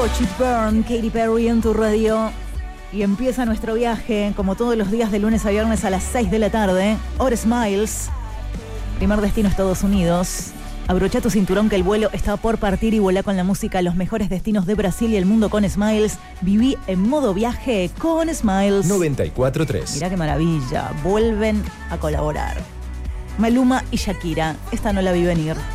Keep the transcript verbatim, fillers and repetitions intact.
Torch It Burn, Katy Perry en tu radio. Y empieza nuestro viaje, como todos los días de lunes a viernes a las seis de la tarde. Hora Smiles. Primer destino Estados Unidos. Abrocha tu cinturón que el vuelo está por partir y volá con la música a los mejores destinos de Brasil y el mundo con Smiles. Viví en modo viaje con Smiles. noventa y cuatro punto tres. Mirá qué maravilla. Vuelven a colaborar. Maluma y Shakira. Esta no la vi venir.